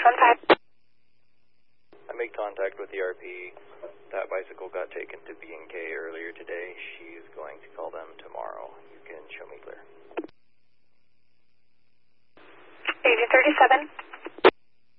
615. I made contact with the RP. That bicycle got taken to B&K earlier today. She's going to call them tomorrow. You can show me clear. Agent 37.